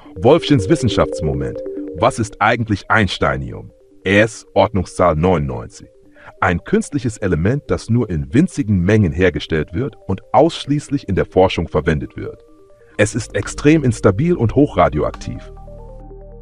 Wolffchens Wissenschaftsmoment. Was ist eigentlich Einsteinium? Es, Ordnungszahl 99. Ein künstliches Element, das nur in winzigen Mengen hergestellt wird und ausschließlich in der Forschung verwendet wird. Es ist extrem instabil und hochradioaktiv.